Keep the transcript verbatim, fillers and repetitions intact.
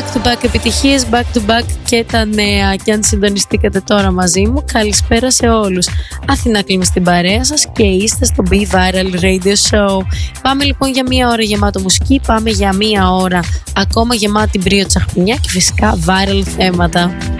Back to back επιτυχίες, back to back και τα νέα. Και αν συντονιστήκατε τώρα μαζί μου, καλησπέρα σε όλους. Αθηνά Κλίμη στην παρέα σας και είστε στο Be Viral Radio Show. Πάμε λοιπόν για μία ώρα γεμάτο μουσική, πάμε για μία ώρα ακόμα γεμάτη μπρίο τσαχπινιά και φυσικά viral θέματα.